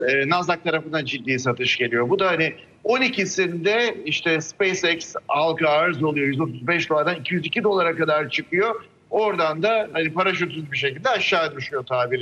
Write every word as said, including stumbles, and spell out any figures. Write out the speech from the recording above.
e, Nasdaq tarafından ciddi satış geliyor. Bu da hani on ikisinde işte SpaceX halka arz oluyor. yüz otuz beş dolardan iki yüz iki dolara kadar çıkıyor. Oradan da hani paraşütsüz bir şekilde aşağı düşüyor tabiri